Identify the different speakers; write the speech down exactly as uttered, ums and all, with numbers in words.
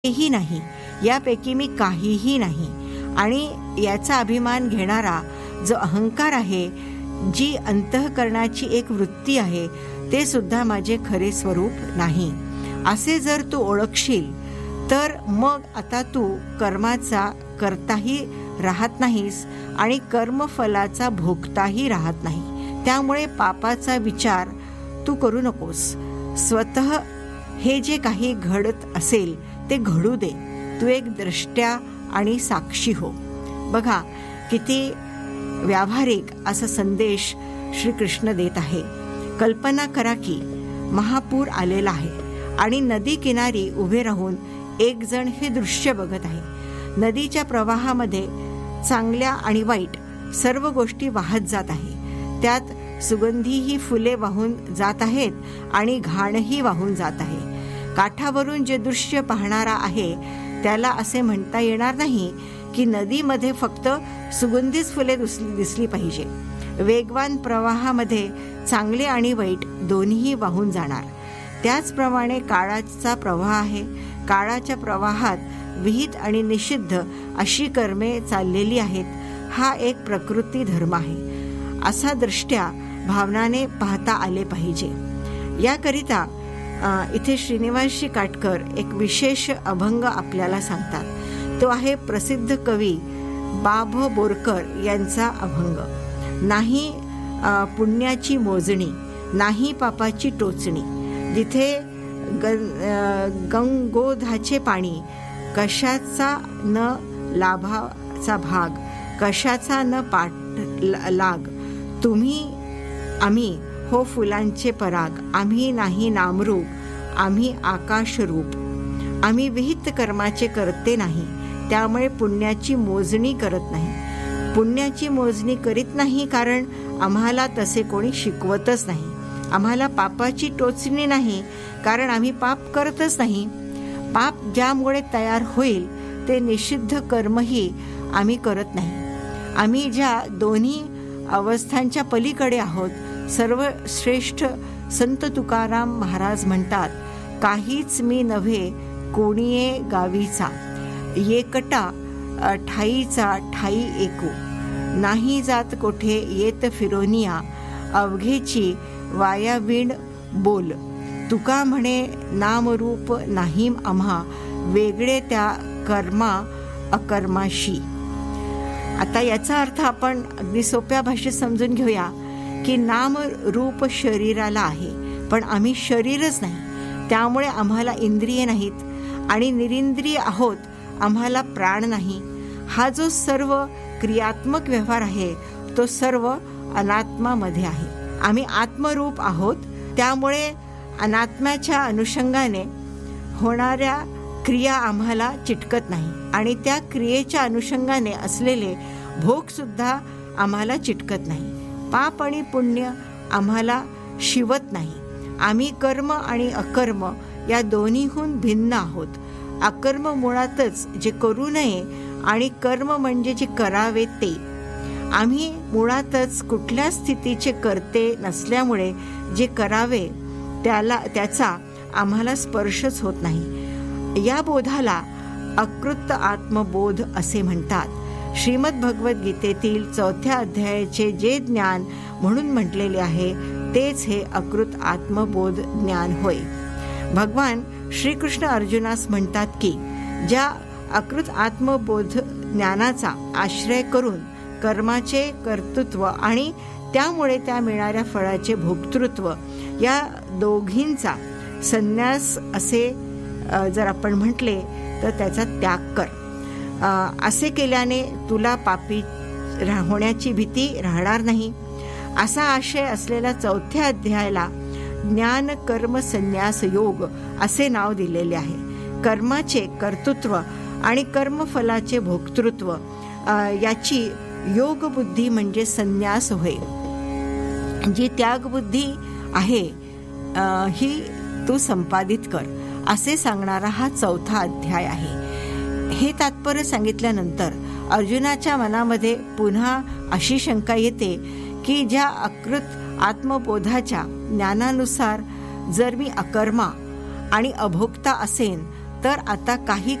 Speaker 1: ही नाही, यापैकी मी काहीही नाही. आणि याचा अभिमान घेणारा जो अहंकार आहे, जी अंतःकरणाची एक वृत्ती आहे, ते सुद्धा माझे खरे स्वरूप नाही. असे जर तू ओळखशील तर मग आता तू कर्माचा करताही राहत नाहीस आणि कर्मफलाचा भोगताही राहत नाही. त्यामुळे पापाचा विचार तू करू नकोस. स्वतः हे जे काही घडत असेल ते घडू दे. तू एक द्रष्ट्या आणि साक्षी हो. बघा किती व्यावहारिक असा संदेश श्रीकृष्ण देत आहे. कल्पना करा की महापूर आलेला आहे आणि नदी किनारी उभे राहून एक जण हे दृश्य बघत आहे. नदीच्या प्रवाहामध्ये चांगल्या आणि वाईट सर्व गोष्टी वाहत जात आहे. त्यात सुगंधीही फुले वाहून जात आहेत आणि घाणही वाहून जात आहे. काठावरून जे दृश्य पाहणारा आहे त्याला असे म्हणता येणार नाही की नदीमध्ये फक्त सुगंधीच फुले दिसली पाहिजे. वेगवान प्रवाहामध्ये चांगले आणि वाईट दोन्हीही वाहून जाणार. त्याचप्रमाणे काळाचा प्रवाह आहे. काळाच्या प्रवाहात विहित आणि निषिद्ध अशी कर्मे चाललेली आहेत. हा एक प्रकृती धर्म आहे. असा दृष्ट्या भावनाने पाहता आले पाहिजे. याकरिता इथे श्रीनिवासजी काटकर एक विशेष अभंग आपल्याला सांगतात. तो आहे प्रसिद्ध कवी बा भ बोरकर यांचा अभंग. नाही पुण्याची मोजणी, नाही पापाची टोचणी, जिथे गंगोधाचे पाणी, कशाचा न लाभाचा भाग, कशाचा न पाठ लाग, तुम्ही आम्ही हो फुलांचे पराग, आम्ही नाही नामरूप, आम्ही आकाशरूप. आम्ही विहित कर्माचे करते नाही, त्यामुळे पुण्याची मोजणी करत नाही. पुण्याची मोजणी करीत नाही कारण आम्हाला तसे कोणी शिकवतच नाही. आम्हाला पापाची टोचणी नाही कारण आम्ही पाप करतच नाही. पाप ज्यामुळे तयार होईल ते निषिद्ध कर्मही आम्ही करत नाही. आम्ही ज्या दोन्ही अवस्थांच्या पलीकडे आहोत. सर्वश्रेष्ठ संत तुकाराम महाराज म्हणतात, काहीच मी नव्हे कोणीये गावीचा, एकटा ठाईचा ठाई एकू, नाही जात कोठे येत फिरोनिया, अवघेची वायावीण बोल, तुका म्हणे नामरूप नाही आम्हा, वेगळे त्या कर्मा अकर्माशी. आता याचा अर्थ आपण अगदी सोप्या भाषेत समजून घेऊया की नाम रूप शरीराला आहे, पण आम्ही शरीरच नाही. त्यामुळे आम्हाला इंद्रिय नाहीत आणि निरिंद्रिय आहोत. आम्हाला प्राण नाही. हा जो सर्व क्रियात्मक व्यवहार आहे तो सर्व अनात्मामध्ये आहे. आम्ही आत्मरूप आहोत. त्यामुळे अनात्म्याच्या अनुषंगाने होणाऱ्या क्रिया आम्हाला चिटकत नाही आणि त्या क्रियेच्या अनुषंगाने असलेले भोग सुद्धा आम्हाला चिटकत नाही. पाप आणि पुण्य आम्हाला शिवत नाही. आम्ही कर्म आणि अकर्म या दोन्हीहून भिन्न आहोत. अकर्म मुळातच जे करू नये आणि कर्म म्हणजे जे करावे ते. आम्ही मुळातच कुठल्या स्थितीचे करते नसल्यामुळे जे करावे त्याला त्याचा आम्हाला स्पर्शच होत नाही. या बोधाला अकृत आत्मबोध असे म्हणतात. श्रीमद भगवद्गीतेतील चौथ्या अध्यायाचे जे ज्ञान म्हणून म्हटलेले आहे तेच हे अकृत आत्मबोध ज्ञान होय. भगवान श्रीकृष्ण अर्जुनास म्हणतात की ज्या अकृत आत्मबोध ज्ञानाचा आश्रय करून कर्माचे कर्तृत्व आणि त्यामुळे त्या मिळणाऱ्या फळाचे भोक्तृत्व या दोघींचा संन्यास असे जर आपण म्हटले तर त्याचा त्याग कर. असे केल्याने तुला पापी होण्याची भीती राहणार नाही. असा आशय असलेल्या चौथ्या अध्यायाला ज्ञान कर्म संन्यास योग असे नाव दिलेले आहे. कर्माचे कर्तृत्व आणि कर्मफलाचे भोक्तृत्व याची योग बुद्धी म्हणजे संन्यास होय. जी त्यागबुद्धी आहे ही तू संपादित कर असे सांगणारा हा चौथा अध्याय आहे. हे तात्पर्य सांगितल्यानंतर अर्जुनाच्या मनामध्ये पुन्हा अशी शंका येते की ज्या अकृत आत्मबोधाच्या ज्ञानानुसार जर मी अकर्मा आणि अभोक्ता असेन तर आता काही